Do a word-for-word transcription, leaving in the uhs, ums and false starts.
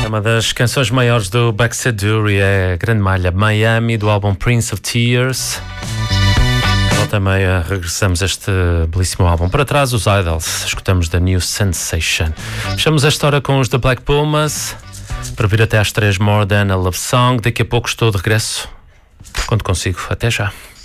É uma das canções maiores do Baxter Dury, é a grande malha Miami, do álbum Prince of Tears. Volta e meia regressamos a este belíssimo álbum. Para trás, os Idols, escutamos da New Sensation. Fechamos a história com os The Black Pumas, para vir até às três, More Than a Love Song. Daqui a pouco estou de regresso, quando consigo. Até já.